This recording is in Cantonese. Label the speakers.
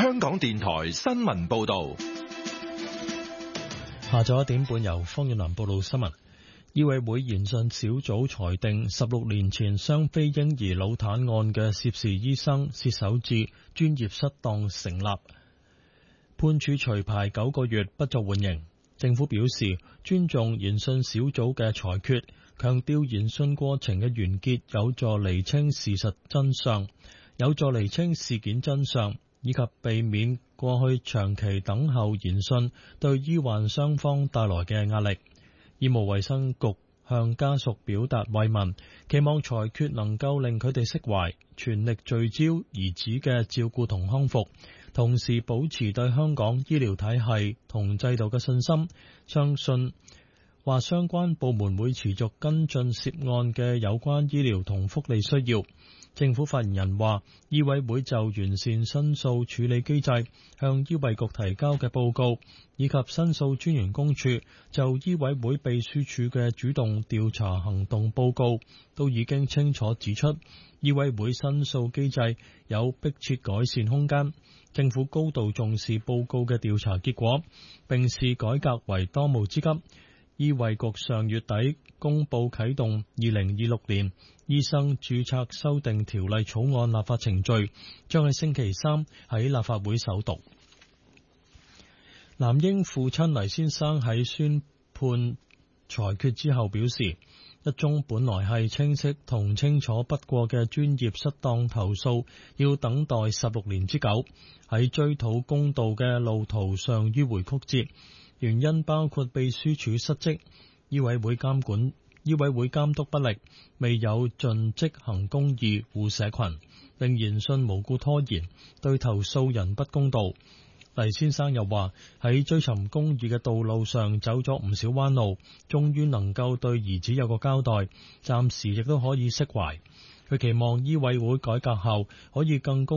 Speaker 1: 香港電台新聞報道。
Speaker 2: 下晝1點半由方遠南報道新聞。醫委會研訊小組裁定16年前雙非嬰兒腦癱案嘅涉事醫生薛守志專業失當成立，判處除牌9個月，不作緩刑。政府表示尊重研訊小組嘅裁決，強調研訊過程嘅完結有助釐清事實真相，有助釐清事件真相，以及避免過去長期等候研訊對醫患雙方帶來嘅壓力。醫務衛生局向家屬表達慰問，期望裁決能夠令佢哋釋懷，全力聚焦兒子嘅照顧同康復，同時保持對香港醫療體系同制度嘅信心。相信話相關部門會持續跟進涉案嘅有關醫療同福利需要。政府發言人話，醫委會就完善申訴處理機制向醫衛局提交嘅報告，以及申訴專員公署就醫委會秘書處嘅主動調查行動報告，都已經清楚指出，醫委會申訴機制有迫切改善空間。政府高度重視報告嘅調查結果，並視改革為當務之急。醫衛局上月底公布啟動2026年醫生註冊修訂條例草案立法程序，將喺星期三喺立法會首讀。男嬰父親黎先生喺宣判裁決之後表示，一宗本來係清晰同清楚不過嘅專業失當投訴，要等待16年之久，喺追討公道嘅路途上迂迴曲折。原因包括秘書處失職、醫委會監督不力、未有盡職行公義護社群，令研訊無故拖延，對投訴人不公道。黎先生又話喺追尋公義嘅道路上走咗唔少彎路，終於能夠對兒子有個交代，暫時亦都可以釋懷。佢期望醫委會改革後可以更公